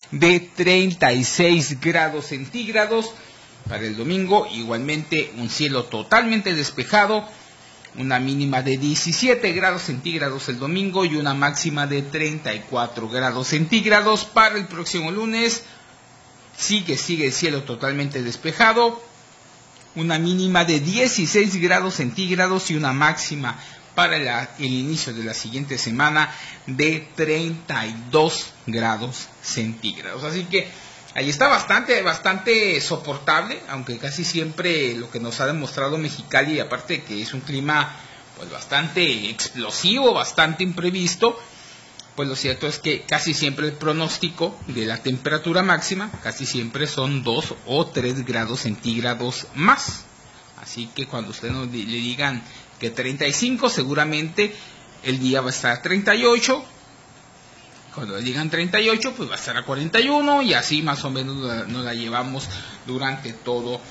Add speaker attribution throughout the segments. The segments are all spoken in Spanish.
Speaker 1: de 36 grados centígrados. Para el domingo, igualmente un cielo totalmente despejado, una mínima de 17 grados centígrados el domingo y una máxima de 34 grados centígrados. Para el próximo lunes, sigue el cielo totalmente despejado, una mínima de 16 grados centígrados y una máxima para el inicio de la siguiente semana de 32 grados centígrados. Así que ahí está bastante soportable, aunque casi siempre lo que nos ha demostrado Mexicali, aparte de que es un clima pues bastante explosivo, bastante imprevisto, pues lo cierto es que casi siempre el pronóstico de la temperatura máxima, casi siempre son 2 o 3 grados centígrados más. Así que cuando usted le digan que 35, seguramente el día va a estar a 38. Cuando le digan 38, pues va a estar a 41 y así más o menos nos la llevamos durante todo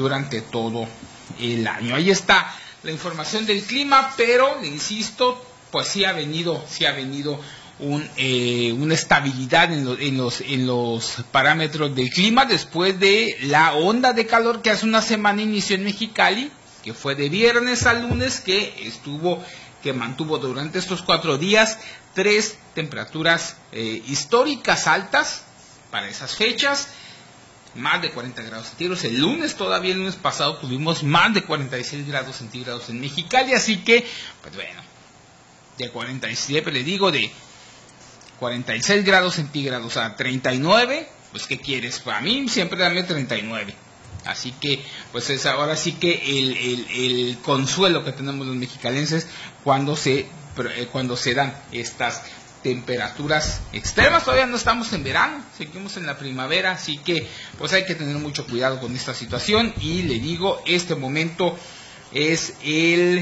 Speaker 1: el año. Ahí está la información del clima, pero le insisto, pues sí ha venido una estabilidad en los parámetros del clima después de la onda de calor que hace una semana inició en Mexicali, que fue de viernes a lunes, que mantuvo durante estos 4 días 3 temperaturas históricas altas para esas fechas, más de 40 grados centígrados. El lunes pasado tuvimos más de 46 grados centígrados en Mexicali, así que, pues bueno, de 47, le digo, de 46 grados centígrados a 39, pues ¿qué quieres? Para mí siempre dame 39. Así que, pues es ahora sí que el consuelo que tenemos los mexicalenses cuando se dan estas temperaturas extremas. Todavía no estamos en verano, seguimos en la primavera, así que pues hay que tener mucho cuidado con esta situación. Y le digo, este momento es el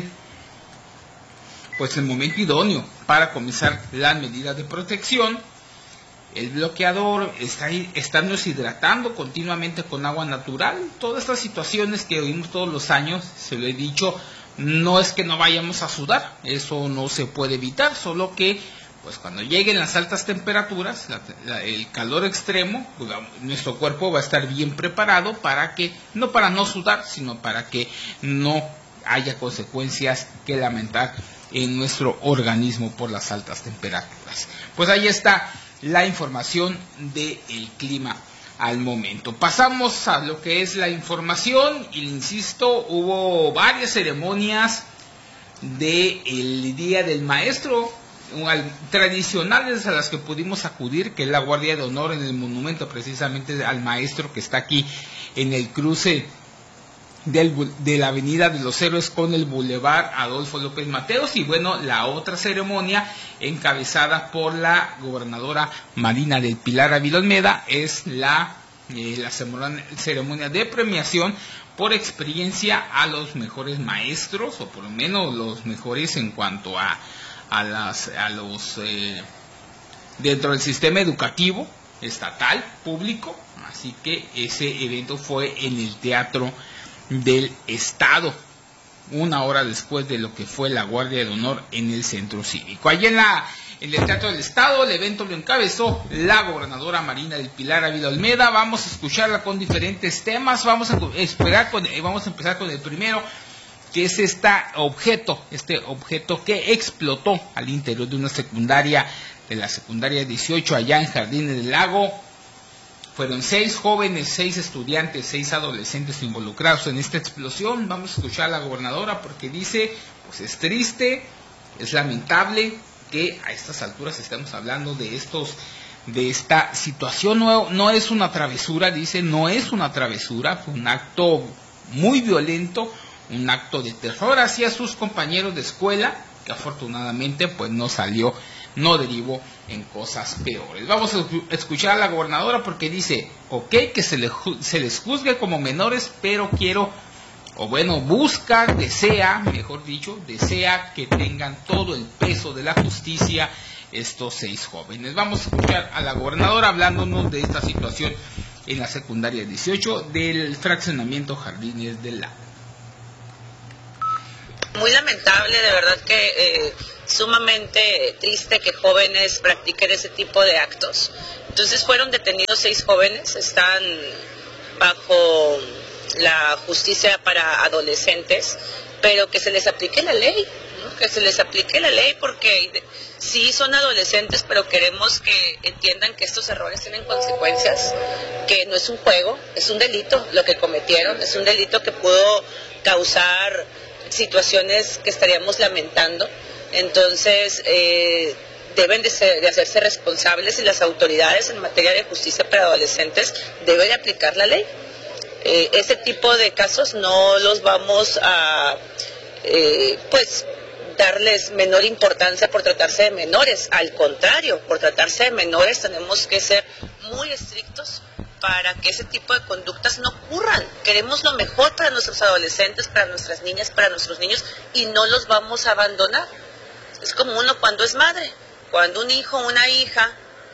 Speaker 1: momento idóneo para comenzar las medidas de protección. El bloqueador, estarnos hidratando continuamente con agua natural. Todas estas situaciones que oímos todos los años, se lo he dicho, no es que no vayamos a sudar, eso no se puede evitar, solo que pues cuando lleguen las altas temperaturas, el calor extremo, pues, nuestro cuerpo va a estar bien preparado no para no sudar, sino para que no haya consecuencias que lamentar en nuestro organismo por las altas temperaturas. Pues ahí está la información del clima al momento. Pasamos a lo que es la información, y le insisto, hubo varias ceremonias del Día del Maestro, tradicionales a las que pudimos acudir, que es la Guardia de Honor en el monumento precisamente al maestro que está aquí en el cruce de la Avenida de los Héroes con el Boulevard Adolfo López Mateos. Y bueno, la otra ceremonia encabezada por la gobernadora Marina del Pilar Ávila Olmeda es la ceremonia de premiación por experiencia a los mejores maestros, o por lo menos los mejores en cuanto dentro del sistema educativo estatal público. Así que ese evento fue en el Teatro del Estado, una hora después de lo que fue la Guardia de Honor en el Centro Cívico. Allí en el Teatro del Estado, el evento lo encabezó la gobernadora Marina del Pilar Ávila Olmeda. Vamos a escucharla con diferentes temas. Vamos a empezar con el primero, que es este objeto que explotó al interior de una secundaria, de la secundaria 18 allá en Jardines del Lago. Fueron 6 jóvenes, 6 estudiantes, 6 adolescentes involucrados en esta explosión. Vamos a escuchar a la gobernadora porque dice, pues es triste, es lamentable que a estas alturas estamos hablando de esta situación. No es una travesura, dice, no es una travesura, fue un acto muy violento, un acto de terror hacia sus compañeros de escuela, que afortunadamente pues no derivó en cosas peores. Vamos a escuchar a la gobernadora porque dice, ok, que se les juzgue como menores, pero desea que tengan todo el peso de la justicia estos 6 jóvenes. Vamos a escuchar a la gobernadora hablándonos de esta situación en la secundaria 18 del fraccionamiento Jardines del Lago.
Speaker 2: Muy lamentable, de verdad que sumamente triste que jóvenes practiquen ese tipo de actos. Entonces fueron detenidos 6 jóvenes, están bajo la justicia para adolescentes, pero que se les aplique la ley, ¿no? Que se les aplique la ley, porque sí son adolescentes, pero queremos que entiendan que estos errores tienen consecuencias, que no es un juego, es un delito lo que cometieron, es un delito que pudo causar situaciones que estaríamos lamentando. Entonces deben de hacerse responsables, y las autoridades en materia de justicia para adolescentes deben de aplicar la ley. Ese tipo de casos no los vamos a darles menor importancia por tratarse de menores. Al contrario, por tratarse de menores tenemos que ser muy estrictos para que ese tipo de conductas no ocurran. Queremos lo mejor para nuestros adolescentes, para nuestras niñas, para nuestros niños, y no los vamos a abandonar. Es como uno cuando es madre. Cuando un hijo o una hija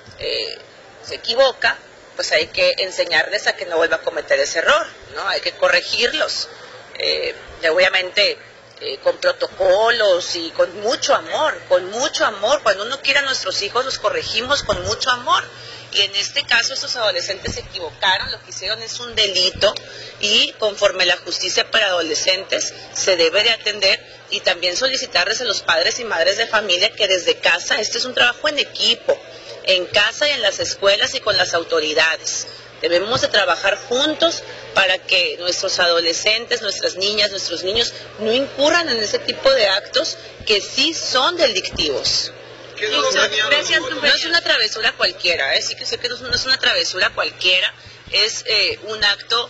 Speaker 2: se equivoca, pues hay que enseñarles a que no vuelva a cometer ese error, ¿no? Hay que corregirlos, obviamente con protocolos y con mucho amor, Cuando uno quiere a nuestros hijos, los corregimos con mucho amor. Y en este caso, estos adolescentes se equivocaron, lo que hicieron es un delito, y conforme la justicia para adolescentes se debe de atender, y también solicitarles a los padres y madres de familia que desde casa, este es un trabajo en equipo, en casa y en las escuelas y con las autoridades. Debemos de trabajar juntos para que nuestros adolescentes, nuestras niñas, nuestros niños no incurran en ese tipo de actos que sí son delictivos. No es una travesura cualquiera, sí que sé que no es una travesura cualquiera, es un acto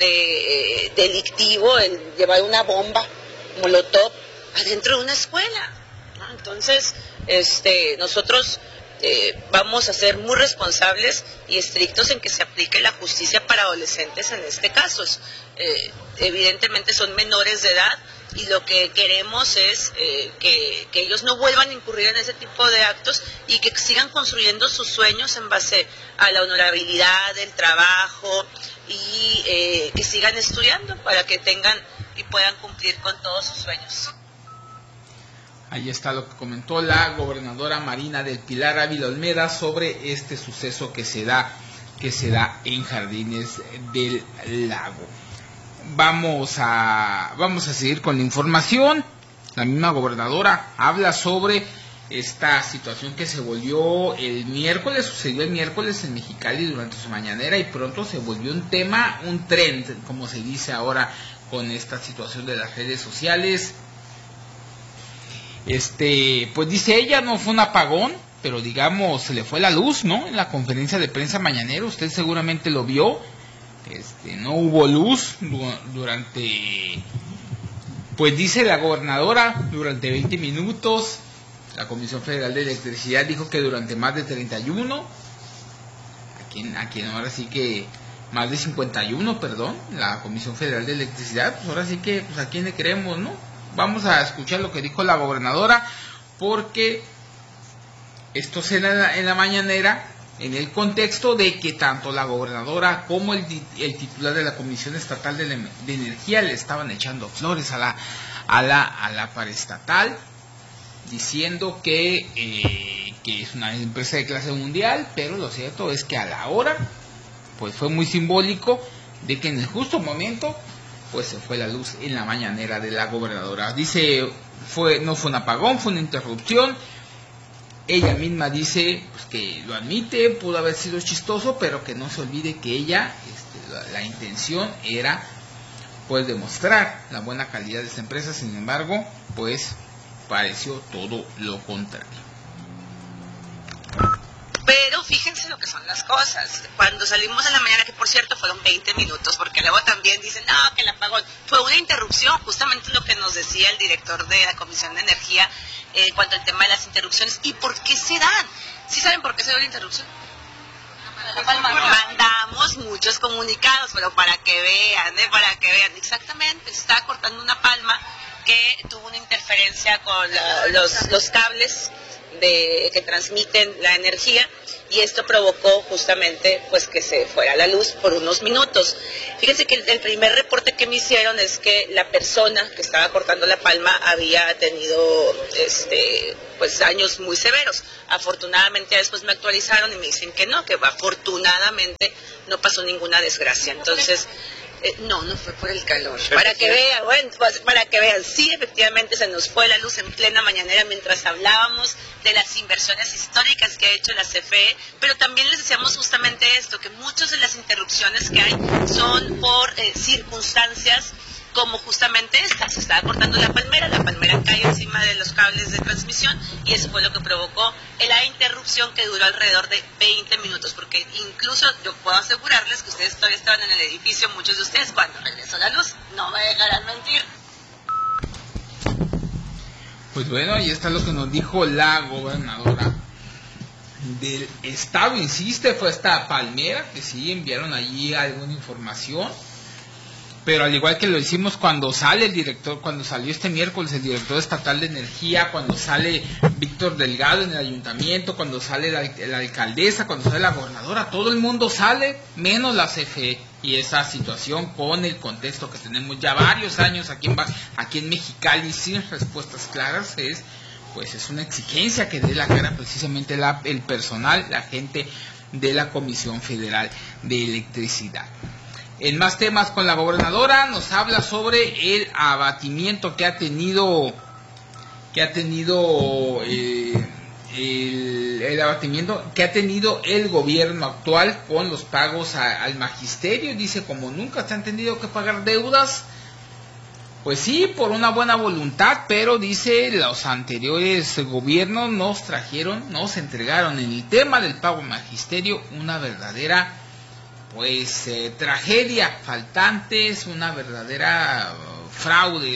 Speaker 2: delictivo el llevar una bomba molotov adentro de una escuela, ¿no? Entonces, nosotros vamos a ser muy responsables y estrictos en que se aplique la justicia para adolescentes en este caso. Evidentemente son menores de edad, y lo que queremos es que ellos no vuelvan a incurrir en ese tipo de actos, y que sigan construyendo sus sueños en base a la honorabilidad, el trabajo, y que sigan estudiando para que tengan y puedan cumplir con todos sus sueños.
Speaker 1: Ahí está lo que comentó la gobernadora Marina del Pilar Ávila Olmeda sobre este suceso que se da en Jardines del Lago. Vamos a seguir con la información. La misma gobernadora habla sobre esta situación que se volvió sucedió el miércoles en Mexicali durante su mañanera, y pronto se volvió un tema, un trend, como se dice ahora, con esta situación de las redes sociales. Pues dice ella, no fue un apagón, pero digamos se le fue la luz, ¿no? En la conferencia de prensa mañanera, usted seguramente lo vio. No hubo luz durante, pues dice la gobernadora, durante 20 minutos. La Comisión Federal de Electricidad dijo que durante más de 31, a quien ahora sí que más de 51, perdón, la Comisión Federal de Electricidad, pues ahora sí que, pues a quién le creemos, ¿no? Vamos a escuchar lo que dijo la gobernadora, porque esto se da en la mañanera en el contexto de que tanto la gobernadora como el titular de la Comisión Estatal de Energía le estaban echando flores a la paraestatal, diciendo que es una empresa de clase mundial, pero lo cierto es que a la hora, pues fue muy simbólico de que en el justo momento pues se fue la luz en la mañanera de la gobernadora. Dice, no fue un apagón, fue una interrupción. Ella misma dice pues, que lo admite, pudo haber sido chistoso, pero que no se olvide que ella, la intención era pues demostrar la buena calidad de esta empresa. Sin embargo, pues pareció todo lo contrario.
Speaker 2: Pero fíjense lo que son las cosas. Cuando salimos en la mañana, que por cierto fueron 20 minutos, porque luego también dicen, no, que el apagón fue una interrupción, justamente lo que nos decía el director de la Comisión de Energía en cuanto al tema de las interrupciones. ¿Y por qué se dan? ¿Sí saben por qué se dio la interrupción? Mandamos muchos comunicados, pero para que vean, exactamente, se estaba cortando una palma que tuvo una interferencia con los cables que transmiten la energía, y esto provocó justamente pues que se fuera la luz por unos minutos. Fíjense que el primer reporte que me hicieron es que la persona que estaba cortando la palma había tenido pues daños muy severos. Afortunadamente después me actualizaron y me dicen que no, que afortunadamente no pasó ninguna desgracia. Entonces, no fue por el calor. Para que vean, bueno, para que vean, sí, efectivamente se nos fue la luz en plena mañanera mientras hablábamos de las inversiones históricas que ha hecho la CFE, pero también les decíamos justamente esto, que muchas de las interrupciones que hay son por circunstancias como justamente esta, se estaba cortando la palmera cae encima de los cables de transmisión y eso fue lo que provocó la interrupción que duró alrededor de 20 minutos, porque incluso yo puedo asegurarles que ustedes todavía estaban en el edificio, muchos de ustedes, cuando regresó la luz, no me dejarán mentir.
Speaker 1: Pues bueno, ahí está lo que nos dijo la gobernadora del estado, insiste, fue esta palmera, que sí enviaron allí alguna información. Pero al igual que lo hicimos cuando sale el director, cuando salió este miércoles el director estatal de energía, cuando sale Víctor Delgado en el ayuntamiento, cuando sale la alcaldesa, cuando sale la gobernadora, todo el mundo sale, menos la CFE. Y esa situación con el contexto que tenemos ya varios años aquí en Mexicali sin respuestas claras es una exigencia que dé la cara precisamente el personal, la gente de la Comisión Federal de Electricidad. En más temas con la gobernadora nos habla sobre el abatimiento que ha tenido el abatimiento que ha tenido el gobierno actual con los pagos al magisterio. Dice, como nunca se han tenido que pagar deudas, pues sí, por una buena voluntad, pero dice, los anteriores gobiernos nos entregaron en el tema del pago al magisterio una verdadera tragedia, faltantes, una verdadera fraude,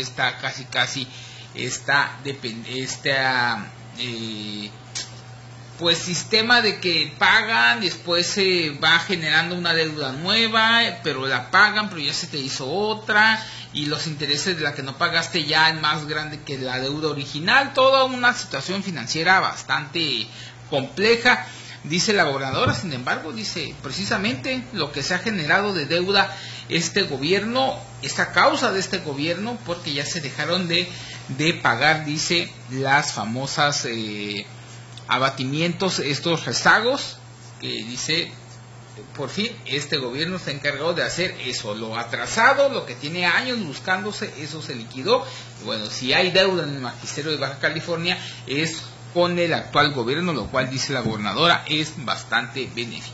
Speaker 1: sistema de que pagan, después se va generando una deuda nueva, pero la pagan, pero ya se te hizo otra, y los intereses de la que no pagaste ya es más grande que la deuda original, toda una situación financiera bastante compleja. Dice la gobernadora, sin embargo, dice, precisamente lo que se ha generado de deuda este gobierno, esta causa de este gobierno, porque ya se dejaron de pagar, dice, las famosas abatimientos, estos rezagos, que dice, por fin, este gobierno está encargado de hacer eso, lo atrasado, lo que tiene años buscándose, eso se liquidó. Y bueno, si hay deuda en el magisterio de Baja California, es con el actual gobierno, lo cual dice la gobernadora es bastante benéfico.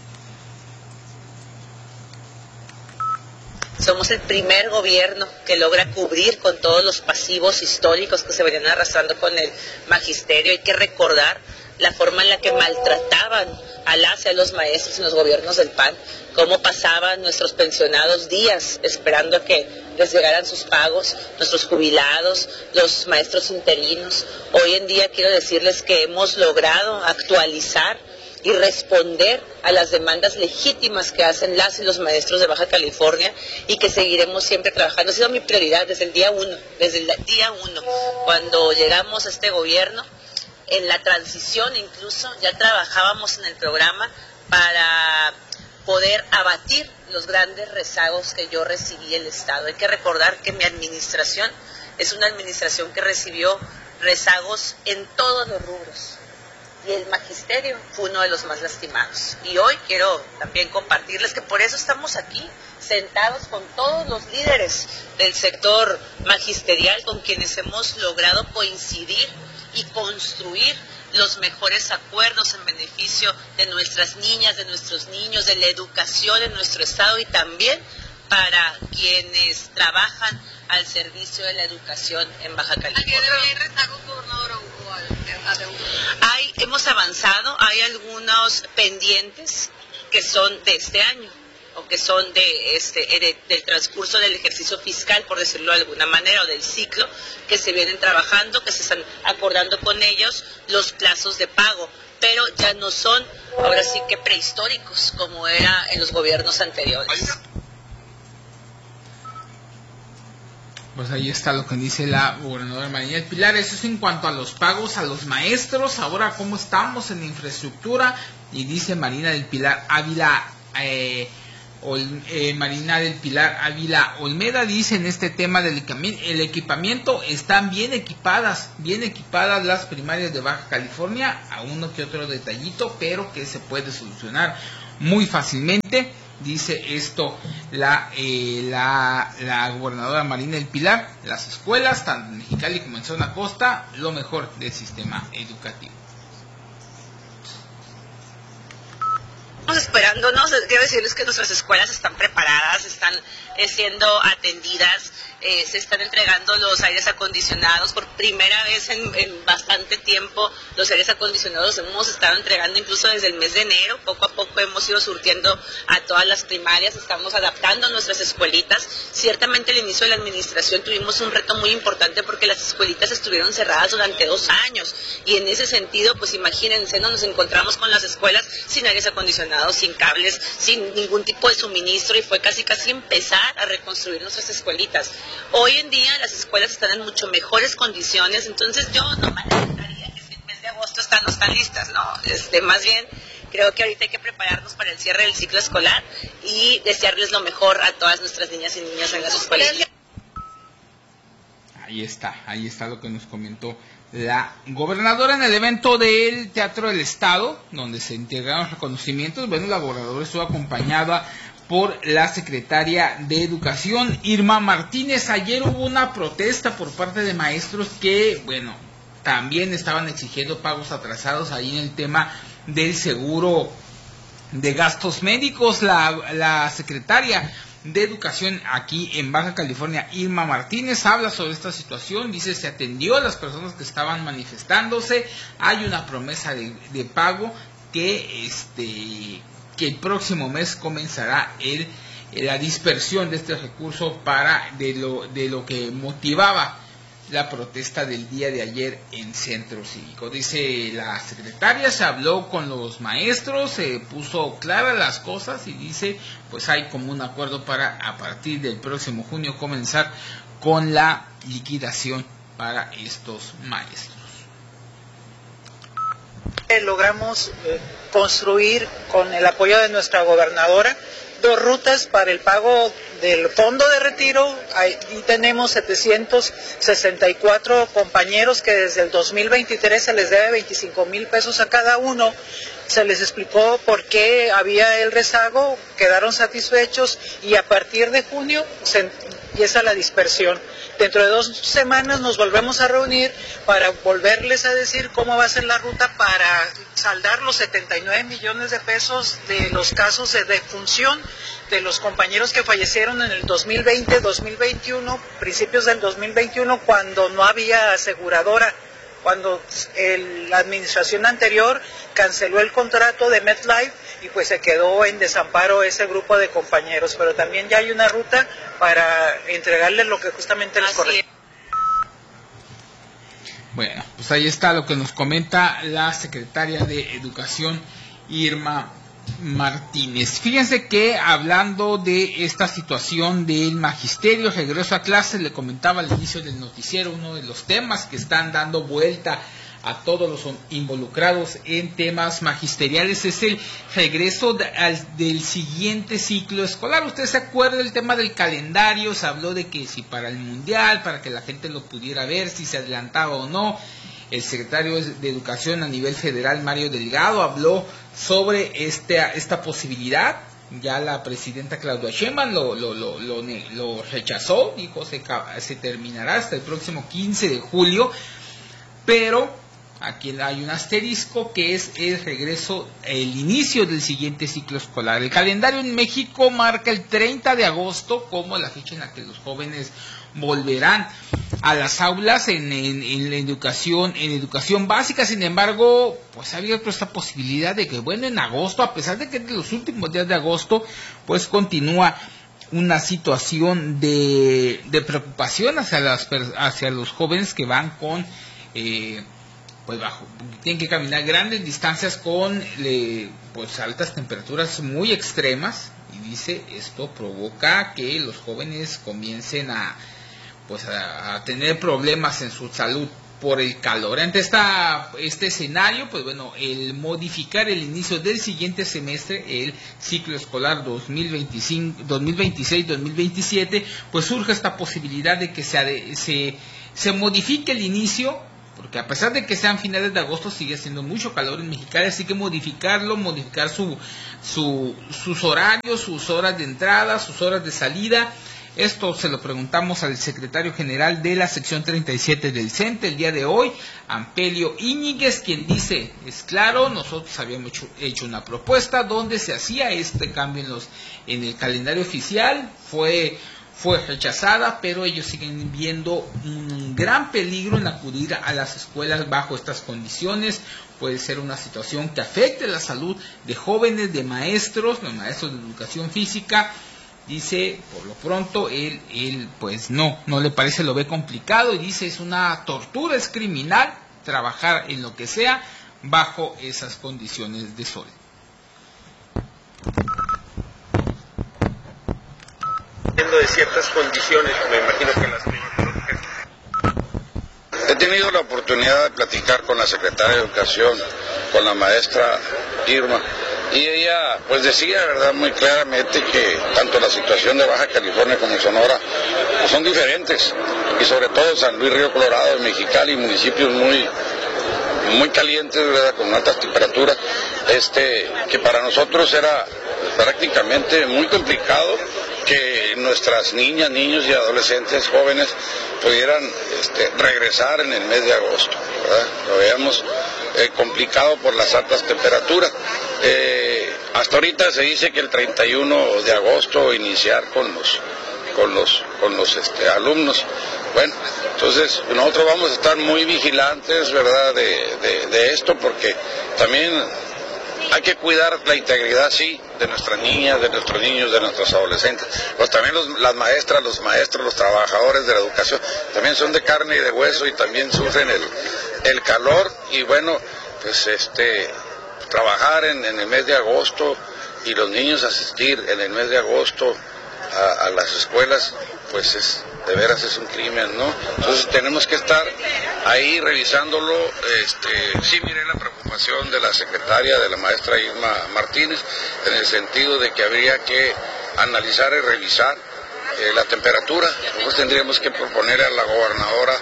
Speaker 2: Somos el primer gobierno que logra cubrir con todos los pasivos históricos que se venían arrastrando con el magisterio. Hay que recordar la forma en la que maltrataban a las y a los maestros en los gobiernos del PAN, cómo pasaban nuestros pensionados días esperando a que les llegaran sus pagos, nuestros jubilados, los maestros interinos. Hoy en día quiero decirles que hemos logrado actualizar y responder a las demandas legítimas que hacen las y los maestros de Baja California y que seguiremos siempre trabajando. Ha sido mi prioridad desde el día uno, cuando llegamos a este gobierno. En la transición incluso ya trabajábamos en el programa para poder abatir los grandes rezagos que yo recibí el Estado. Hay que recordar que mi administración es una administración que recibió rezagos en todos los rubros y el magisterio fue uno de los más lastimados. Y hoy quiero también compartirles que por eso estamos aquí, sentados con todos los líderes del sector magisterial, con quienes hemos logrado coincidir y construir los mejores acuerdos en beneficio de nuestras niñas, de nuestros niños, de la educación en nuestro estado y también para quienes trabajan al servicio de la educación en Baja California.
Speaker 3: ¿Hay rezagos, gobernadora, o a deuda?
Speaker 2: Hemos avanzado, hay algunos pendientes que son de este año o que son del transcurso del ejercicio fiscal, por decirlo de alguna manera, o del ciclo, que se vienen trabajando, que se están acordando con ellos los plazos de pago, pero ya no son, ahora sí que prehistóricos, como era en los gobiernos anteriores.
Speaker 1: Pues ahí está lo que dice la gobernadora María Pilar. Eso es en cuanto a los pagos a los maestros. Ahora, ¿cómo estamos en infraestructura? y dice Marina del Pilar Ávila Olmeda dice en este tema del el equipamiento, están bien equipadas las primarias de Baja California, a uno que otro detallito, pero que se puede solucionar muy fácilmente. Dice esto la gobernadora Marina del Pilar. Las escuelas, tanto en Mexicali como en Zona Costa, lo mejor del sistema educativo.
Speaker 2: Estamos esperándonos, quiero decirles que nuestras escuelas están preparadas, están siendo atendidas, se están entregando los aires acondicionados por primera vez en bastante tiempo. Los aires acondicionados hemos estado entregando incluso desde el mes de enero, poco a poco hemos ido surtiendo a todas las primarias, estamos adaptando nuestras escuelitas. Ciertamente al inicio de la administración tuvimos un reto muy importante porque las escuelitas estuvieron cerradas durante 2 años y en ese sentido, pues imagínense, nos encontramos con las escuelas sin aires acondicionados, sin cables, sin ningún tipo de suministro, y fue casi empezar a reconstruir nuestras escuelitas. Hoy en día las escuelas están en mucho mejores condiciones, entonces yo no me lamentaría que si el mes de agosto no están listas, no, más bien creo que ahorita hay que prepararnos para el cierre del ciclo escolar y desearles lo mejor a todas nuestras niñas y niños en las escuelas.
Speaker 1: Ahí está lo que nos comentó la gobernadora en el evento del Teatro del Estado, donde se entregaron reconocimientos. Bueno, la gobernadora estuvo acompañada por la secretaria de Educación, Irma Martínez. Ayer hubo una protesta por parte de maestros que, bueno, también estaban exigiendo pagos atrasados ahí en el tema del seguro de gastos médicos. La secretaria de Educación aquí en Baja California, Irma Martínez, habla sobre esta situación. Dice, se atendió a las personas que estaban manifestándose, hay una promesa de pago que el próximo mes comenzará la dispersión de este recurso de lo que motivaba la protesta del día de ayer en Centro Cívico. Dice la secretaria, se habló con los maestros, se puso claras las cosas y dice, pues hay como un acuerdo para a partir del próximo junio comenzar con la liquidación para estos maestros.
Speaker 4: Logramos construir con el apoyo de nuestra gobernadora 2 rutas para el pago del fondo de retiro. Ahí tenemos 764 compañeros que desde el 2023 se les debe 25,000 pesos a cada uno. Se les explicó por qué había el rezago, quedaron satisfechos y a partir de junio se empieza la dispersión. Dentro de 2 semanas nos volvemos a reunir para volverles a decir cómo va a ser la ruta para saldar los 79 millones de pesos de los casos de defunción de los compañeros que fallecieron en el 2020, 2021, principios del 2021, cuando no había aseguradora, cuando la administración anterior canceló el contrato de MetLife y pues se quedó en desamparo ese grupo de compañeros, pero también ya hay una ruta para entregarles lo que justamente les corresponde.
Speaker 1: Bueno, pues ahí está lo que nos comenta la secretaria de Educación, Irma Martínez. Fíjense que hablando de esta situación del magisterio, regreso a clases, le comentaba al inicio del noticiero, uno de los temas que están dando vuelta a todos los involucrados en temas magisteriales es el regreso del siguiente ciclo escolar. Usted se acuerda del tema del calendario, se habló de que si para el mundial, para que la gente lo pudiera ver, si se adelantaba o no. El secretario de Educación a nivel federal, Mario Delgado, habló sobre esta posibilidad. Ya la presidenta Claudia Sheinbaum lo rechazó, dijo se terminará hasta el próximo 15 de julio, pero aquí hay un asterisco que es el inicio del siguiente ciclo escolar. El calendario en México marca el 30 de agosto como la fecha en la que los jóvenes volverán a las aulas en la educación básica. Sin embargo, pues ha abierto esta posibilidad de que, bueno, en agosto, a pesar de que en los últimos días de agosto, pues continúa una situación de preocupación hacia los jóvenes que van con tienen que caminar grandes distancias con altas temperaturas muy extremas, y dice esto provoca que los jóvenes comiencen a tener problemas en su salud por el calor. Ante este escenario, pues bueno, el modificar el inicio del siguiente semestre, el ciclo escolar 2026-2027, pues surge esta posibilidad de que se modifique el inicio, porque a pesar de que sean finales de agosto, sigue haciendo mucho calor en Mexicali, así que modificar sus horarios, sus horas de entrada, sus horas de salida. Esto se lo preguntamos al secretario general de la sección 37 del CENTE el día de hoy, Ampelio Íñiguez, quien dice, es claro, nosotros habíamos hecho una propuesta donde se hacía este cambio en el calendario oficial, fue rechazada, pero ellos siguen viendo un gran peligro en acudir a las escuelas bajo estas condiciones. Puede ser una situación que afecte la salud de jóvenes, de maestros, los maestros de educación física. Dice, por lo pronto, él pues no le parece, lo ve complicado y dice, es una tortura, es criminal trabajar en lo que sea bajo esas condiciones de sol.
Speaker 5: De ciertas condiciones, me imagino que las climatológicas.
Speaker 6: He tenido la oportunidad de platicar con la secretaria de Educación, con la maestra Irma, y ella pues decía, verdad, muy claramente que tanto la situación de Baja California como Sonora pues son diferentes, y sobre todo San Luis Río Colorado, Mexicali, municipios muy calientes, verdad, con altas temperaturas, que para nosotros era prácticamente muy complicado que nuestras niñas, niños y adolescentes jóvenes pudieran regresar en el mes de agosto, ¿verdad? Lo veíamos complicado por las altas temperaturas. Hasta ahorita se dice que el 31 de agosto iniciar con los alumnos. Bueno, entonces nosotros vamos a estar muy vigilantes, ¿verdad?, de esto, porque también hay que cuidar la integridad, sí, de nuestras niñas, de nuestros niños, de nuestros adolescentes. Pues también las maestras, los maestros, los trabajadores de la educación, también son de carne y de hueso y también sufren el calor. Y bueno, pues trabajar en el mes de agosto y los niños asistir en el mes de agosto a las escuelas, pues de veras es un crimen, ¿no? Entonces tenemos que estar ahí revisándolo. Sí miré la preocupación de la secretaria, de la maestra Irma Martínez, en el sentido de que habría que analizar y revisar la temperatura. Pues tendríamos que proponer a la gobernadora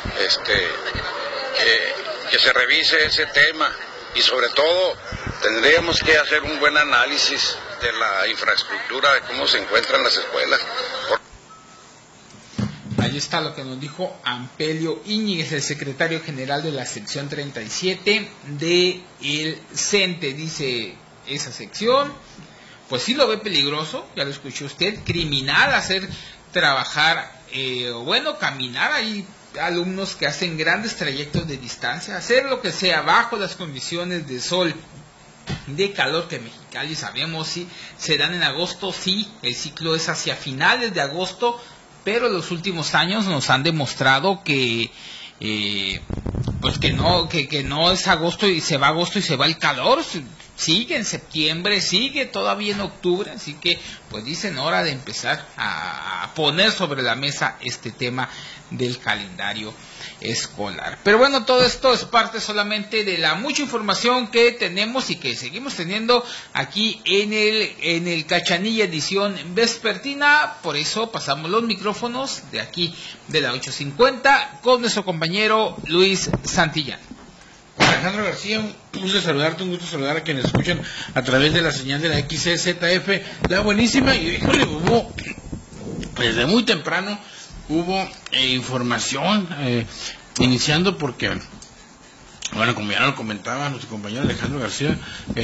Speaker 6: que se revise ese tema, y sobre todo tendríamos que hacer un buen análisis de la infraestructura, de cómo se encuentran las escuelas.
Speaker 1: Ahí está lo que nos dijo Ampelio Íñiguez, el secretario general de la sección 37 de el CENTE. Dice, esa sección, pues sí lo ve peligroso, ya lo escuchó usted, criminal hacer trabajar, caminar. Hay alumnos que hacen grandes trayectos de distancia, hacer lo que sea bajo las condiciones de sol, de calor, que Mexicali sabemos si se dan en agosto, sí, el ciclo es hacia finales de agosto, pero los últimos años nos han demostrado que pues que no es agosto y se va el calor, sigue en septiembre, sigue todavía en octubre, así que pues dicen hora de empezar a poner sobre la mesa este tema del calendario escolar. Pero bueno, todo esto es parte solamente de la mucha información que tenemos y que seguimos teniendo aquí en el Cachanilla edición vespertina. Por eso pasamos los micrófonos de aquí de la 850 con nuestro compañero Luis Santillán.
Speaker 7: Alejandro García, un gusto saludarte, un gusto saludar a quienes escuchan a través de la señal de la XCZF, la buenísima. Y híjole, hubo desde muy temprano información, iniciando porque, bueno, como ya lo comentaba nuestro compañero Alejandro García,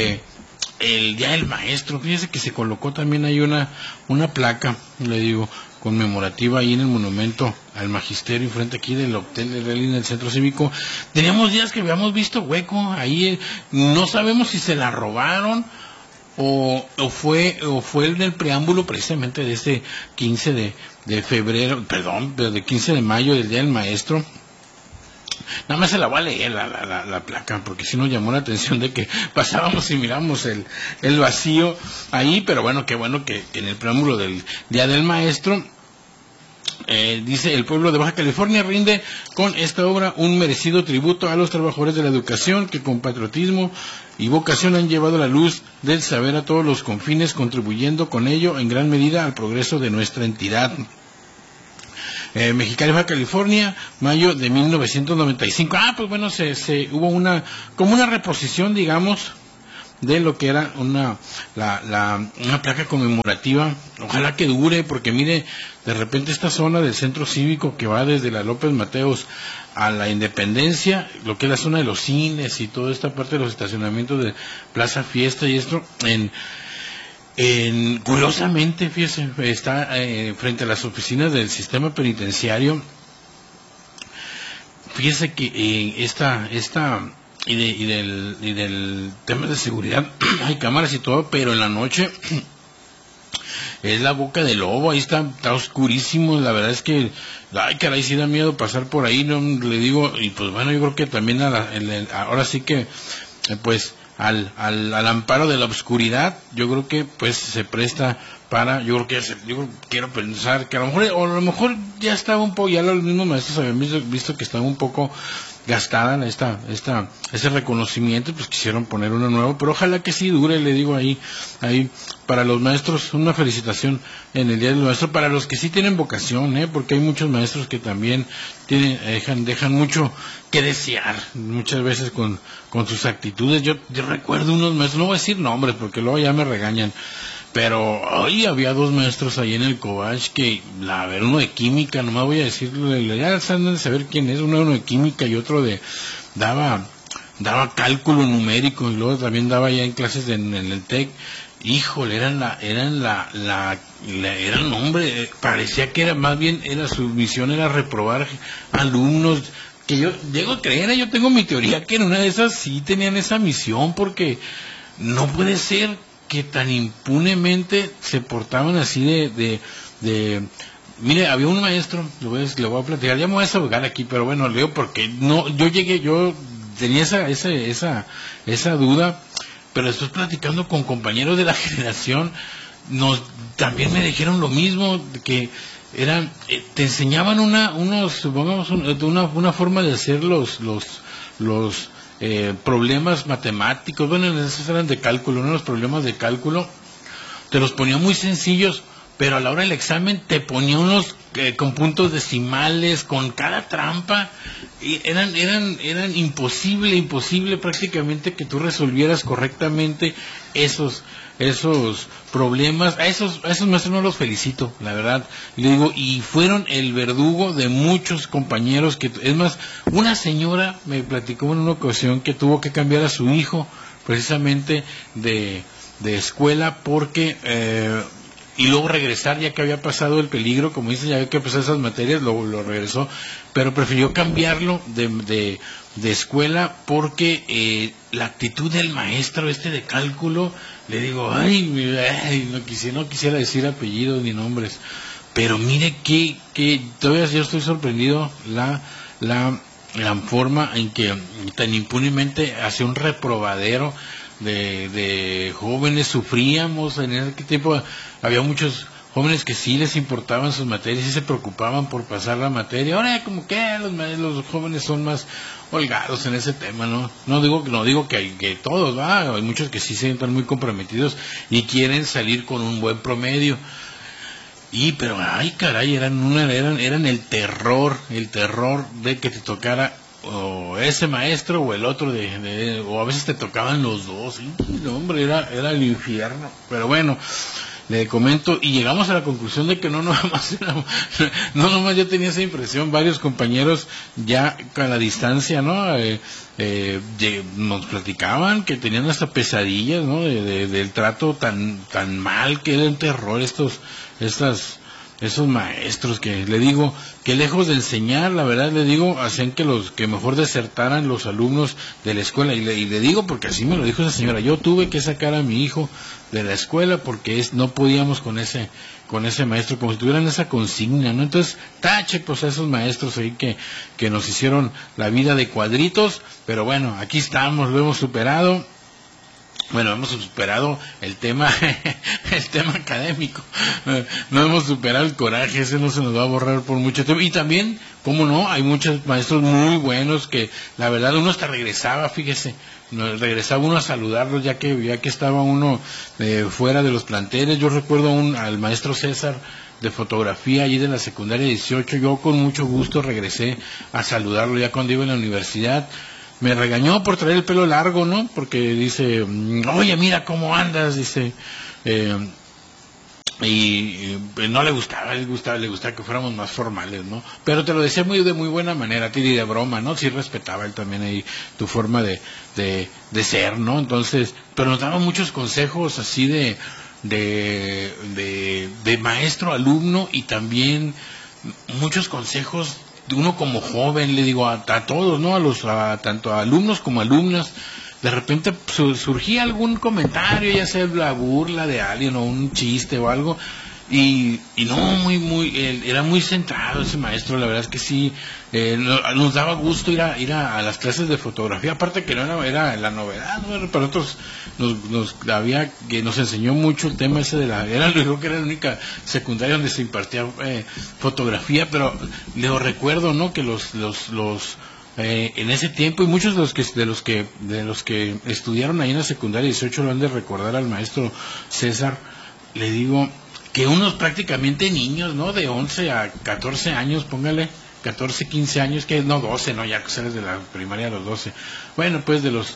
Speaker 7: el Día del Maestro, fíjese que se colocó también ahí una placa, le digo, conmemorativa ahí en el monumento al magisterio, frente aquí del Hotel de Rally en el Centro Cívico. Teníamos días que habíamos visto hueco ahí, no sabemos si se la robaron o fue el del preámbulo precisamente de este 15 de febrero, perdón, de 15 de mayo, del Día del Maestro. Nada más se la voy a leer la placa, porque sí nos llamó la atención de que pasábamos y miramos el vacío ahí, pero bueno que en el preámbulo del Día del Maestro Dice, el pueblo de Baja California rinde con esta obra un merecido tributo a los trabajadores de la educación que con patriotismo y vocación han llevado la luz del saber a todos los confines, contribuyendo con ello en gran medida al progreso de nuestra entidad. Mexicali, Baja California, mayo de 1995. Pues bueno, hubo una reposición, digamos, de lo que era una placa conmemorativa. Ojalá que dure, porque mire, de repente esta zona del centro cívico que va desde la López Mateos a la Independencia, lo que es la zona de los cines y toda esta parte de los estacionamientos de Plaza Fiesta y esto, curiosamente, fíjese, está frente a las oficinas del sistema penitenciario. Fíjese que y del tema de seguridad hay cámaras y todo, pero en la noche es la boca del lobo. Ahí está oscurísimo. La verdad es que, ay caray, sí da miedo pasar por ahí, no le digo. Y pues bueno, yo creo que también ahora sí que pues al amparo de la oscuridad, yo creo que pues se presta para, yo quiero pensar que a lo mejor ya estaba un poco, ya los mismos maestros habían visto que estaba un poco gastada ese reconocimiento, pues quisieron poner uno nuevo, pero ojalá que sí dure, le digo. Ahí para los maestros una felicitación en el Día del Maestro, para los que sí tienen vocación, porque hay muchos maestros que también dejan mucho que desear muchas veces con sus actitudes. Yo recuerdo unos maestros, no voy a decir nombres porque luego ya me regañan, pero hoy había dos maestros ahí en el Cobach que, uno de química, nomás voy a decirle, ya saben de saber quién es, uno de química y otro daba cálculo numérico, y luego también daba ya en clases en el TEC. Híjole, hombre, parecía que más bien su misión era reprobar alumnos, que yo llego a creer, yo tengo mi teoría que en una de esas sí tenían esa misión, porque no puede ser que tan impunemente se portaban así mire, había un maestro, le voy a platicar, ya me voy a desahogar aquí, pero bueno, leo porque yo tenía esa duda, pero después platicando con compañeros de la generación, también me dijeron lo mismo, que te enseñaban una forma de hacer los problemas matemáticos, bueno, esos eran de cálculo, los problemas de cálculo, te los ponía muy sencillos, pero a la hora del examen te ponía unos con puntos decimales, con cada trampa, y eran imposible prácticamente que tú resolvieras correctamente esos problemas. A esos maestros no los felicito, la verdad. Le digo, y fueron el verdugo de muchos compañeros es más, una señora me platicó en una ocasión que tuvo que cambiar a su hijo precisamente de escuela porque y luego regresar, ya que había pasado el peligro, como dicen, ya había que pasar esas materias, lo regresó, pero prefirió cambiarlo de escuela porque la actitud del maestro de cálculo, le digo, no quisiera decir apellidos ni nombres, pero mire que todavía yo estoy sorprendido la forma en que tan impunemente hace un reprobadero de jóvenes. Sufríamos en ese tiempo, había muchos jóvenes que sí les importaban sus materias y se preocupaban por pasar la materia. Ahora como que los jóvenes son más holgados en ese tema, no digo que todos, hay muchos que sí se sienten muy comprometidos y quieren salir con un buen promedio. Pero ay caray, eran el terror de que te tocara o ese maestro o el otro o a veces te tocaban los dos. Hombre, era el infierno. Pero bueno, le comento y llegamos a la conclusión de que no nomás yo tenía esa impresión, varios compañeros ya a la distancia, nos platicaban que tenían hasta pesadillas, del trato tan mal, que era el terror esos maestros, que le digo que lejos de enseñar, la verdad le digo, hacían que mejor desertaran los alumnos de la escuela. Y le digo porque así me lo dijo esa señora, yo tuve que sacar a mi hijo de la escuela porque no podíamos con ese maestro, como si tuvieran esa consigna, Entonces, tache pues a esos maestros ahí que nos hicieron la vida de cuadritos, pero bueno, aquí estamos, lo hemos superado. bueno, hemos superado el tema académico, no hemos superado el coraje, ese no se nos va a borrar por mucho tiempo. Y también, cómo no, hay muchos maestros muy buenos que la verdad uno hasta regresaba, fíjese, regresaba uno a saludarlos ya que estaba uno fuera de los planteles. Yo recuerdo al maestro César de fotografía allí de la secundaria 18, yo con mucho gusto regresé a saludarlo ya cuando iba en la universidad. Me regañó por traer el pelo largo, ¿no? Porque dice, oye, mira cómo andas, dice, y no le gustaba que fuéramos más formales, ¿no? Pero te lo decía de muy buena manera, a ti de broma, ¿no? Sí respetaba él también ahí tu forma de ser, ¿no? Entonces, pero nos daba muchos consejos así de maestro alumno, y también muchos consejos de uno como joven, le digo a todos, ¿no? Tanto a alumnos como alumnas. De repente surgía algún comentario, ya sea la burla de alguien o un chiste o algo, y no, era muy centrado ese maestro. La verdad es que sí, nos daba gusto ir a las clases de fotografía, aparte que no era la novedad, ¿no? Para nosotros nos enseñó mucho el tema ese creo que era la única secundaria donde se impartía fotografía, pero le recuerdo, ¿no? Que en ese tiempo, y muchos de los que estudiaron ahí en la secundaria 18 lo han de recordar al maestro César, le digo, que unos prácticamente niños, ¿no? De 11 a 14 años, póngale, 14, 15 años, que no 12, no, ya que sales de la primaria a los 12. Bueno, pues de los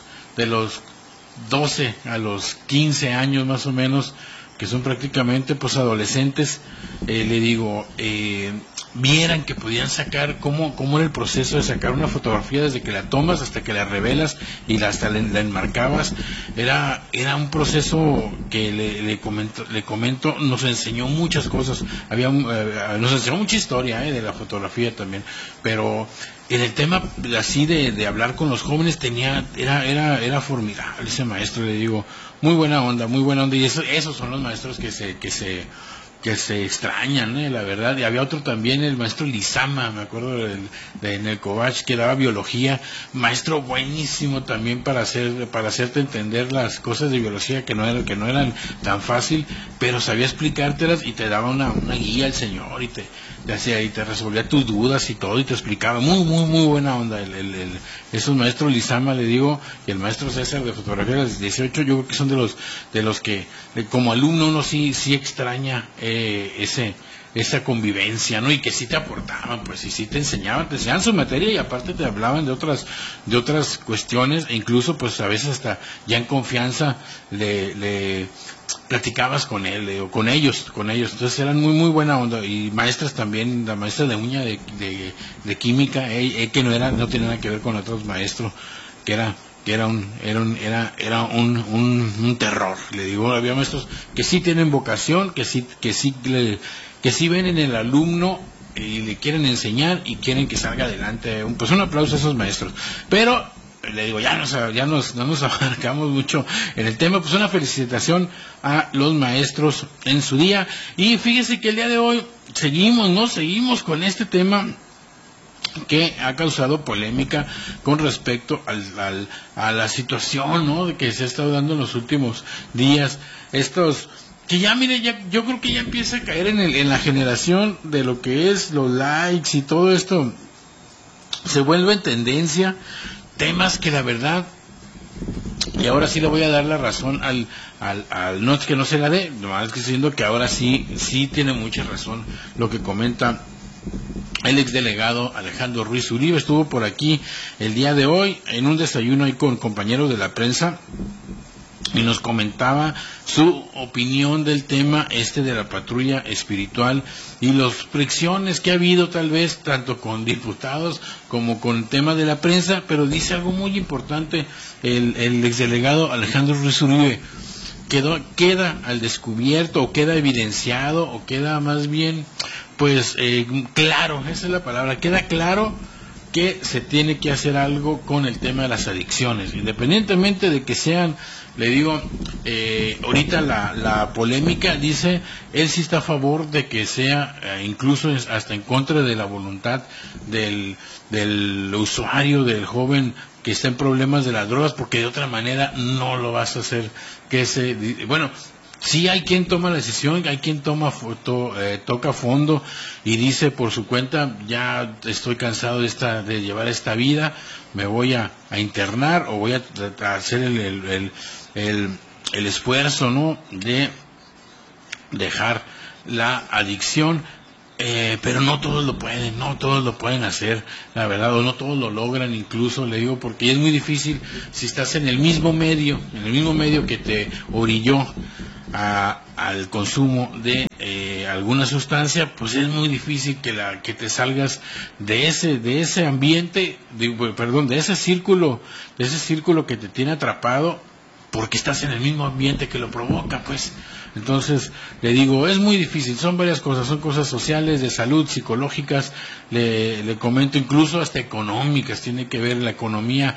Speaker 7: 12 a los 15 años más o menos, que son prácticamente pues adolescentes, le digo, vieran que podían sacar cómo era el proceso de sacar una fotografía desde que la tomas hasta que la revelas y hasta la enmarcabas. Era un proceso que le comento, nos enseñó muchas cosas, nos enseñó mucha historia de la fotografía también, pero en el tema así de hablar con los jóvenes era formidable ese maestro, le digo, muy buena onda, y esos son los maestros que se extrañan, la verdad. Y había otro también, el maestro Lizama, me acuerdo en el Covach, que daba biología, maestro buenísimo también para hacerte entender las cosas de biología que no eran tan fácil, pero sabía explicártelas y te daba una guía el señor, y te resolvía tus dudas y todo, y te explicaba muy buena onda esos maestros Lizama, le digo, y el maestro César de fotografía de las 18, yo creo que son de los que como alumno uno sí extraña esa convivencia, ¿no? Y que sí te aportaban, pues, y sí te enseñaban su materia, y aparte te hablaban de otras cuestiones, e incluso pues a veces hasta ya en confianza le platicabas con él o con ellos, entonces eran muy buena onda. Y maestras también, la maestra de uña de química, que no tenía nada que ver con otros maestros, que era un terror, le digo. Había maestros que sí tienen vocación, que sí ven en el alumno y le quieren enseñar y quieren que salga adelante. Pues un aplauso a esos maestros. Pero le digo, ya nos abarcamos mucho en el tema. Pues una felicitación a los maestros en su día. Y fíjese que el día de hoy seguimos con este tema que ha causado polémica con respecto a la situación, ¿no?, de que se ha estado dando en los últimos días. Que ya, mire, yo creo que ya empieza a caer en la generación de lo que es los likes y todo esto. Se vuelve en tendencia temas que la verdad, y ahora sí le voy a dar la razón no es que no se la dé, nomás que diciendo que ahora sí tiene mucha razón lo que comenta el exdelegado Alejandro Ruiz Uribe. Estuvo por aquí el día de hoy en un desayuno ahí con compañeros de la prensa, y nos comentaba su opinión del tema de la patrulla espiritual y las fricciones que ha habido tal vez tanto con diputados como con el tema de la prensa. Pero dice algo muy importante el exdelegado Alejandro Ruiz Uribe: queda al descubierto, o queda evidenciado, o queda más bien pues claro, esa es la palabra, queda claro que se tiene que hacer algo con el tema de las adicciones, independientemente de que sean, le digo, ahorita la polémica, dice, él sí está a favor de que sea incluso hasta en contra de la voluntad del usuario, del joven está en problemas de las drogas, porque de otra manera no lo vas a hacer. Bueno, sí hay quien toma la decisión, hay quien toca fondo y dice por su cuenta, ya estoy cansado de llevar esta vida, me voy a internar o voy a hacer el esfuerzo, ¿no?, de dejar la adicción. Pero no todos lo pueden hacer, la verdad, o no todos lo logran, incluso le digo, porque es muy difícil si estás en el mismo medio que te orilló al consumo de alguna sustancia, pues es muy difícil que te salgas de ese ambiente, de ese círculo que te tiene atrapado, porque estás en el mismo ambiente que lo provoca, pues. Entonces, le digo, es muy difícil, son varias cosas, son cosas sociales, de salud, psicológicas, le comento, incluso hasta económicas, tiene que ver la economía,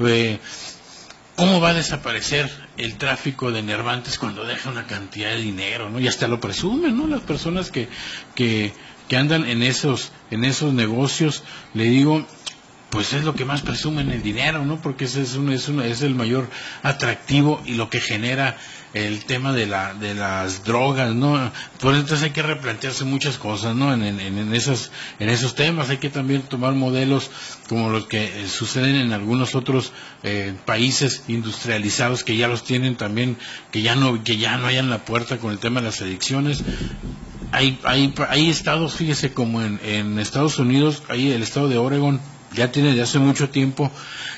Speaker 7: cómo va a desaparecer el tráfico de enervantes cuando deja una cantidad de dinero, ¿no? Y hasta lo presumen, ¿no?, las personas que andan en esos negocios, le digo, pues es lo que más presumen, el dinero, ¿no? Porque ese es el mayor atractivo y lo que genera el tema de las drogas, ¿no? Por entonces hay que replantearse muchas cosas, ¿no? En esos temas hay que también tomar modelos como los que suceden en algunos otros países industrializados que ya los tienen también, que ya no hayan la puerta con el tema de las adicciones. Hay estados, fíjese, como en Estados Unidos, hay el estado de Oregon, ya tiene de hace mucho tiempo.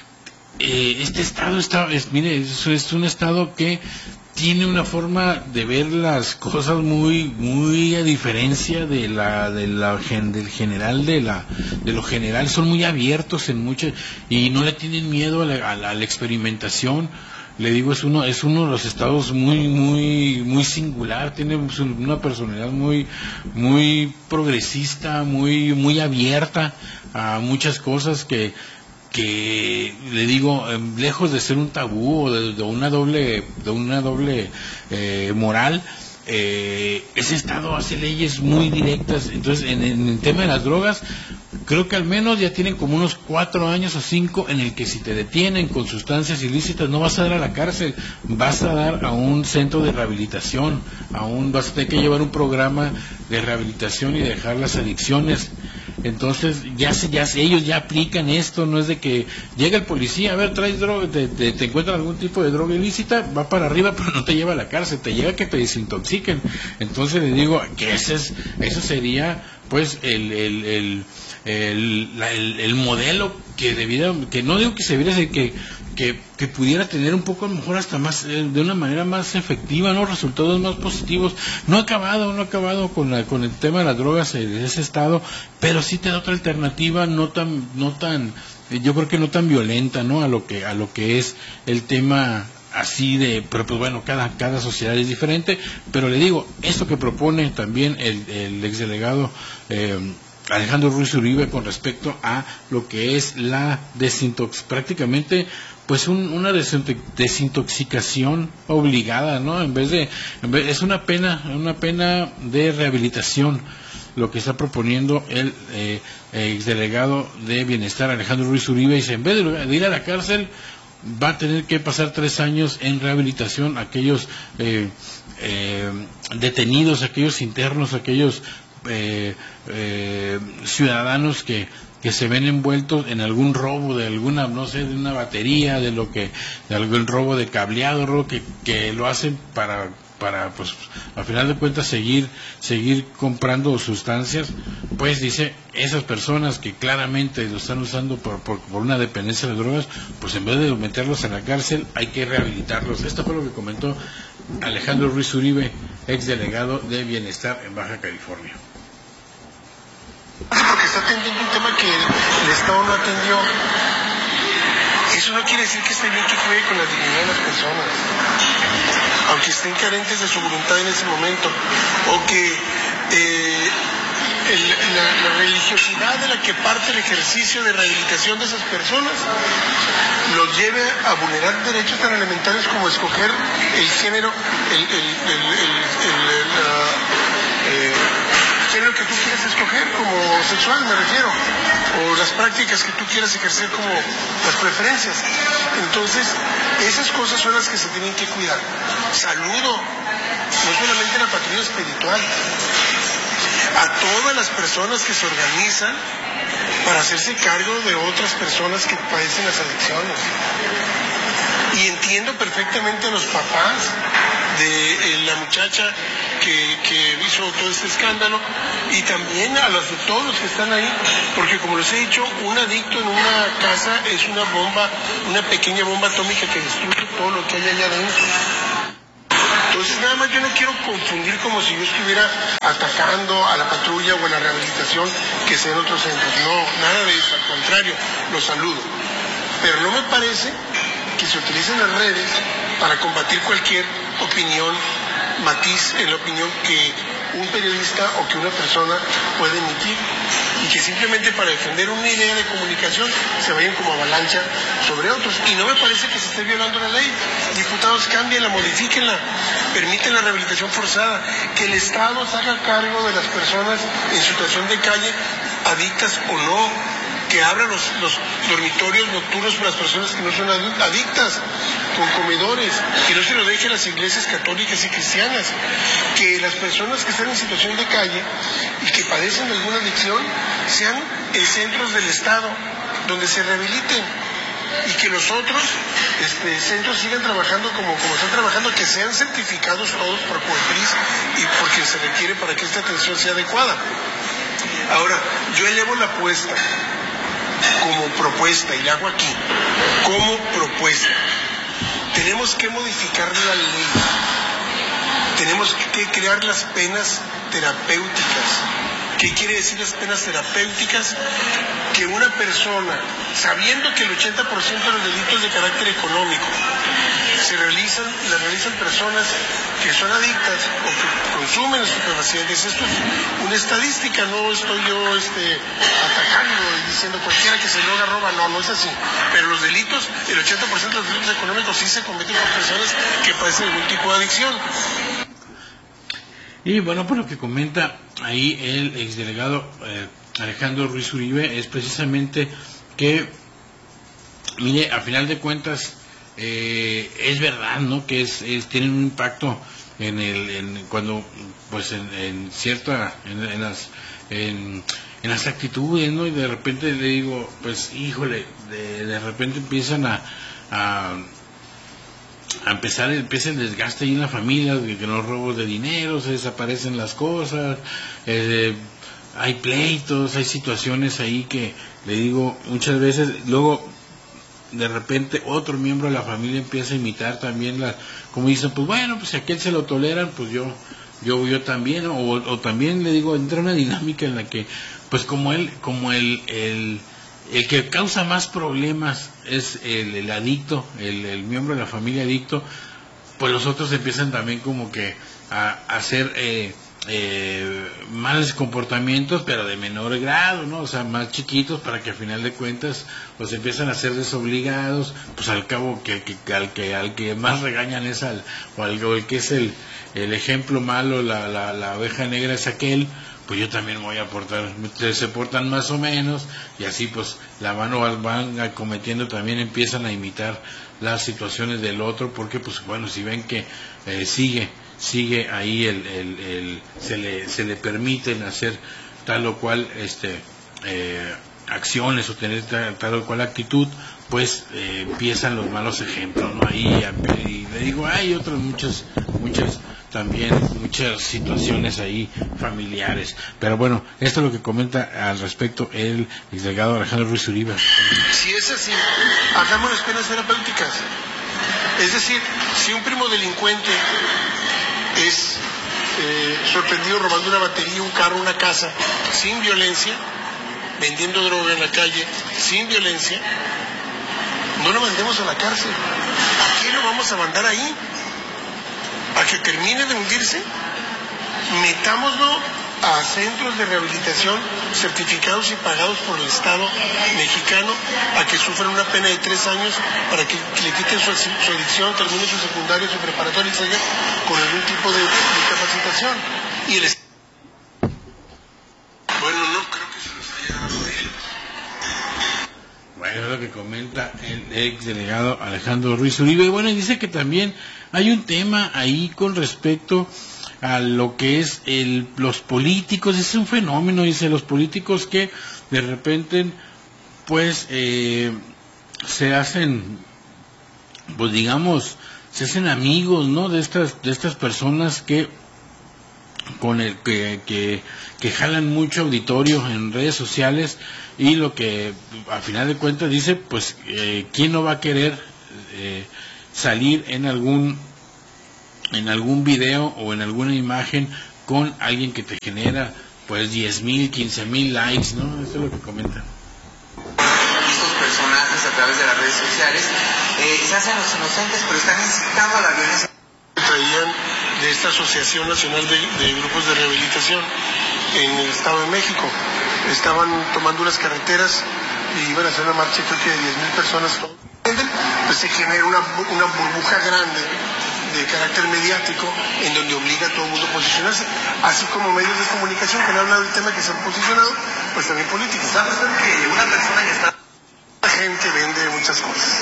Speaker 7: Este estado es un estado que tiene una forma de ver las cosas muy a diferencia del general, de lo general. Son muy abiertos en muchas y no le tienen miedo a la experimentación. Le digo, es uno de los estados muy singular, tiene una personalidad muy progresista, muy abierta a muchas cosas que le digo, lejos de ser un tabú o de una doble moral, ese estado hace leyes muy directas. Entonces, en el tema de las drogas, creo que al menos ya tienen como unos 4 años o 5 en el que si te detienen con sustancias ilícitas no vas a dar a la cárcel, vas a dar a un centro de rehabilitación, vas a tener que llevar un programa de rehabilitación y dejar las adicciones. Entonces ellos ya aplican esto, no es de que llega el policía, a ver, traes droga, te encuentran algún tipo de droga ilícita, va para arriba, pero no te lleva a la cárcel, te llega a que te desintoxiquen. Entonces les digo que eso sería pues el modelo que no digo que se debiera ser, que pudiera tener un poco, a lo mejor hasta más, de una manera más efectiva, ¿no?, resultados más positivos. No ha acabado con el tema de las drogas en ese estado, pero sí te da otra alternativa, no tan, yo creo que no tan violenta, ¿no?, a lo que es el tema así pero pues bueno, cada sociedad es diferente. Pero le digo, esto que propone también el exdelegado Alejandro Ruiz Uribe con respecto a lo que es la prácticamente pues una desintoxicación obligada, ¿no? Es una pena de rehabilitación lo que está proponiendo el exdelegado de Bienestar Alejandro Ruiz Uribe. Dice, en vez de ir a la cárcel, va a tener que pasar 3 años en rehabilitación aquellos detenidos, aquellos internos, aquellos ciudadanos que se ven envueltos en algún robo de alguna, no sé, de una batería, de algún robo de cableado, que lo hacen para pues al final de cuentas seguir comprando sustancias. Pues dice, esas personas que claramente lo están usando por una dependencia de drogas, pues en vez de meterlos en la cárcel hay que rehabilitarlos. Esto fue lo que comentó Alejandro Ruiz Uribe, exdelegado de Bienestar en Baja California.
Speaker 8: Porque está atendiendo un tema que el Estado no atendió. Eso no quiere decir que esté bien que juegue con la dignidad de las personas, aunque estén carentes de su voluntad en ese momento, o que la religiosidad de la que parte el ejercicio de rehabilitación de esas personas los lleve a vulnerar derechos tan elementales como escoger el género, el género que tú quieres escoger, como sexual me refiero, o las prácticas que tú quieras ejercer como las preferencias. Entonces, esas cosas son las que se tienen que cuidar. Saludo, no solamente la patrulla espiritual, a todas las personas que se organizan para hacerse cargo de otras personas que padecen las adicciones. Y entiendo perfectamente a los papás de la muchacha que hizo todo este escándalo, y también a los de todos los que están ahí, porque como les he dicho, un adicto en una casa es una bomba, una pequeña bomba atómica que destruye todo lo que hay allá adentro. Entonces nada más yo no quiero confundir como si yo estuviera atacando a la patrulla o a la rehabilitación que sea en otros centros. No, nada de eso, al contrario, los saludo. Pero no me parece que se utilicen las redes para combatir cualquier opinión, matiz en la opinión que un periodista o que una persona puede emitir, y que simplemente para defender una idea de comunicación se vayan como avalancha sobre otros. Y no me parece que se esté violando la ley. Diputados, cámbienla, modifíquenla, permiten la rehabilitación forzada, que el Estado se haga cargo de las personas en situación de calle, adictas o no, que abran los dormitorios nocturnos para las personas que no son adictas, con comedores, que no se lo dejen las iglesias católicas y cristianas, que las personas que están en situación de calle y que padecen de alguna adicción sean en centros del Estado donde se rehabiliten, y que los otros centros sigan trabajando como están trabajando, que sean certificados todos por COEPRIS y porque se requiere para que esta atención sea adecuada. Ahora, yo elevo la apuesta como propuesta, y la hago aquí, como propuesta. Tenemos que modificar la ley, tenemos que crear las penas terapéuticas. ¿Qué quiere decir las penas terapéuticas? Que una persona, sabiendo que el 80% de los delitos de carácter económico las realizan personas que son adictas o que consumen estupefacientes. Esto es una estadística, no estoy yo atacando y diciendo cualquiera que se droga roba, no es así. Pero los delitos, el 80% de los delitos económicos sí se cometen por personas que padecen algún tipo de adicción.
Speaker 7: Y bueno, por lo que comenta ahí el exdelegado Alejandro Ruiz Uribe, es precisamente que, mire, a final de cuentas, es verdad, ¿no?, que tienen un impacto cuando, pues, en las actitudes, ¿no? Y de repente le digo, pues, híjole, de repente empiezan empieza el desgaste ahí en la familia, que los robos de dinero, se desaparecen las cosas, hay pleitos, hay situaciones ahí que, le digo, muchas veces, luego de repente otro miembro de la familia empieza a imitar también como dicen, pues bueno, pues si a aquel se lo toleran, pues yo también, ¿no? O también, le digo, entra una dinámica en la que, pues como el que causa más problemas es el adicto, el miembro de la familia adicto, pues los otros empiezan también como que a hacer malos comportamientos, pero de menor grado, ¿no? O sea, más chiquitos, para que al final de cuentas pues empiezan a ser desobligados, pues al cabo al que más regañan es al que es el ejemplo malo, la oveja negra es aquel, pues yo también me voy a portar, se portan más o menos, y así pues van acometiendo, también empiezan a imitar las situaciones del otro, porque pues bueno, si ven que sigue ahí se le permiten hacer tal o cual acciones o tener tal o cual actitud, pues empiezan los malos ejemplos, ¿no? Ahí, y le digo, hay otras muchas situaciones ahí familiares, pero bueno, esto es lo que comenta al respecto el exdelegado Alejandro Ruiz Uribe.
Speaker 8: Si es así, hagamos las penas terapéuticas. Es decir, si un primo delincuente es sorprendido robando una batería, un carro, una casa, sin violencia, vendiendo droga en la calle, sin violencia, no lo mandemos a la cárcel. ¿A qué lo vamos a mandar ahí? ¿A que termine de hundirse? Metámoslo a centros de rehabilitación certificados y pagados por el Estado mexicano, a que sufran una pena de 3 años para que le quiten su adicción, termine su secundaria, su preparatoria y salga con algún tipo de capacitación. Y bueno, no creo que
Speaker 7: Bueno, es lo que comenta el ex delegado Alejandro Ruiz Uribe. Bueno, y dice que también hay un tema ahí con respecto a lo que es los políticos. Es un fenómeno, dice, los políticos que de repente pues se hacen, pues digamos, se hacen amigos, ¿no? De estas personas que con el que jalan mucho auditorio en redes sociales, y lo que a final de cuentas dice, pues quién no va a querer salir en algún video o en alguna imagen con alguien que te genera pues 10,000, 15,000 likes, ¿no? Eso es lo que comentan.
Speaker 9: Estos personajes a través de las redes sociales se hacen los inocentes, pero están incitando a la violencia.
Speaker 8: Traían de esta Asociación Nacional de Grupos de Rehabilitación en el Estado de México. Estaban tomando unas carreteras y iban a hacer una marcha, creo que de 10,000 personas. Pues se genera una burbuja grande de carácter mediático en donde obliga a todo el mundo a posicionarse, así como medios de comunicación que han hablado del tema, que se han posicionado, pues también políticos. ¿Sabes que una persona ya está? La gente vende muchas cosas.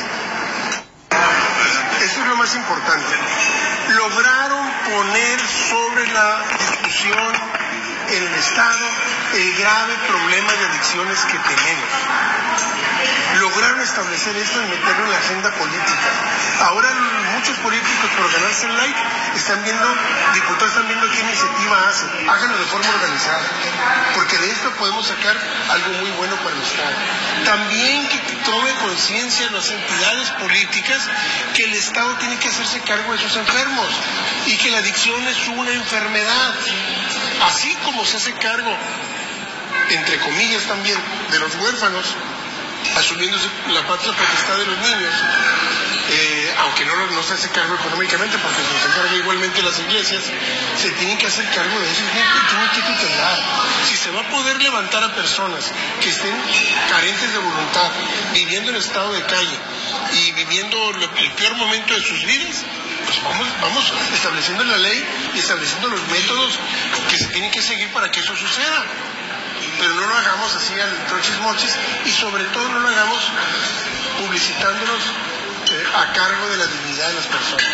Speaker 8: Eso es lo más importante. Lograron poner sobre la discusión en el Estado el grave problema de adicciones que tenemos. Lograron establecer esto y meterlo en la agenda política. Ahora muchos políticos, por ganarse el like, diputados están viendo qué iniciativa hacen. Háganlo de forma organizada, porque de esto podemos sacar algo muy bueno para el Estado. También que tome conciencia las entidades políticas que el Estado tiene que hacerse cargo de sus enfermos y que la adicción es una enfermedad. Así como se hace cargo, entre comillas también, de los huérfanos, asumiéndose la patria potestad de los niños, aunque no se hace cargo económicamente, porque se encarga igualmente las iglesias, se tienen que hacer cargo de eso, tienen que tutelar. Si se va a poder levantar a personas que estén carentes de voluntad, viviendo en estado de calle y viviendo el peor momento de sus vidas, pues vamos estableciendo la ley y estableciendo los métodos que se tienen que seguir para que eso suceda. Pero no lo hagamos así al trochis mochis, y sobre todo no lo hagamos publicitándonos a cargo de la dignidad de las personas.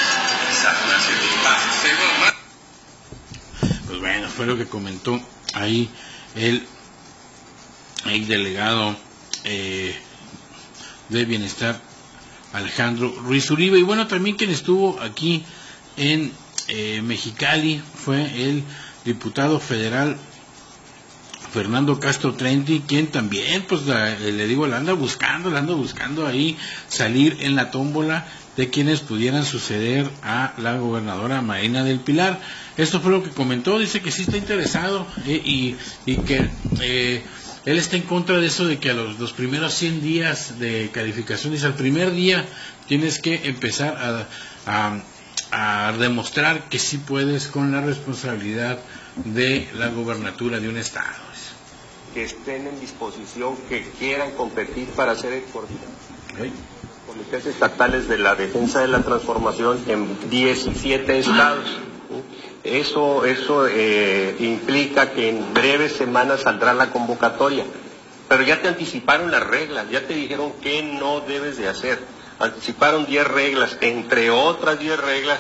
Speaker 7: Pues bueno, fue lo que comentó ahí el delegado de Bienestar, Alejandro Ruiz Uribe. Y bueno, también quien estuvo aquí en Mexicali fue el diputado federal Fernando Castro Trenti, quien también, pues le digo, la anda buscando ahí salir en la tómbola de quienes pudieran suceder a la gobernadora Marina del Pilar. Esto fue lo que comentó, dice que sí está interesado y que él está en contra de eso de que a los primeros 100 días de calificación, dice, al primer día tienes que empezar a demostrar que sí puedes con la responsabilidad de la gobernatura de un estado.
Speaker 5: Que estén en disposición, que quieran competir para ser el coordinador. Comités estatales de la defensa de la transformación en 17 estados. Eso implica que en breves semanas saldrá la convocatoria. Pero ya te anticiparon las reglas, ya te dijeron qué no debes de hacer. Anticiparon 10 reglas, entre otras 10 reglas,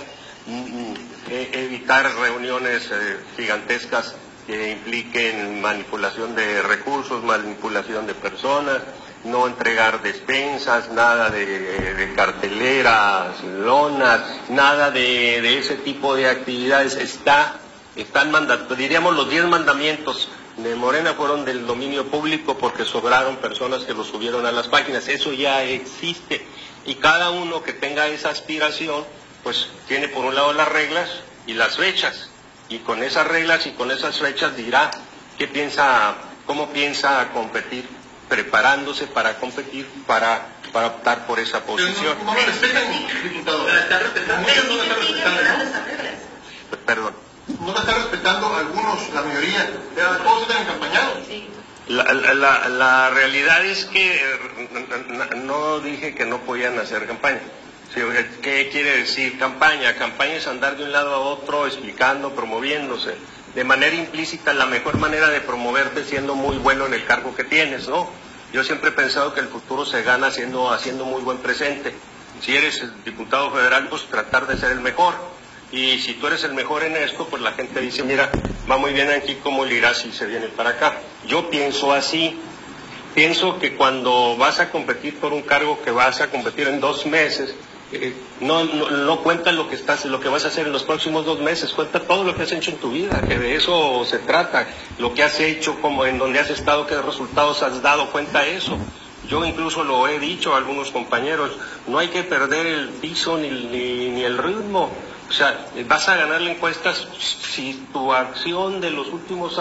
Speaker 5: evitar reuniones gigantescas que impliquen manipulación de recursos, manipulación de personas, no entregar despensas, nada de carteleras, lonas, nada de ese tipo de actividades. Están mandatos, diríamos los 10 mandamientos de Morena fueron del dominio público porque sobraron personas que los subieron a las páginas. Eso ya existe, y cada uno que tenga esa aspiración pues tiene por un lado las reglas y las fechas, y con esas reglas y con esas fechas dirá cómo piensa competir, preparándose para competir, para optar por esa posición.
Speaker 8: No lo respetan, diputado.
Speaker 3: Pero está respetando.
Speaker 8: Muchos no lo están respetando,
Speaker 3: ¿No?
Speaker 5: Perdón.
Speaker 8: No lo están respetando algunos, la mayoría. Todos están encampañados.
Speaker 3: Sí.
Speaker 5: La realidad es que no dije que no podían hacer campaña. ¿Qué quiere decir campaña? Campaña es andar de un lado a otro explicando, promoviéndose. De manera implícita, la mejor manera de promoverte siendo muy bueno en el cargo que tienes, ¿no? Yo siempre he pensado que el futuro se gana haciendo muy buen presente. Si eres diputado federal, pues tratar de ser el mejor. Y si tú eres el mejor en esto, pues la gente dice, mira, va muy bien aquí, ¿cómo le irá si se viene para acá? Yo pienso así. Pienso que cuando vas a competir por un cargo que vas a competir en 2 meses, no cuenta lo que vas a hacer en los próximos 2 meses, cuenta todo lo que has hecho en tu vida, que de eso se trata, lo que has hecho, como en donde has estado, qué resultados has dado, cuenta eso. Yo incluso lo he dicho a algunos compañeros, no hay que perder el piso ni el ritmo. O sea, vas a ganar la encuesta si tu acción de los últimos años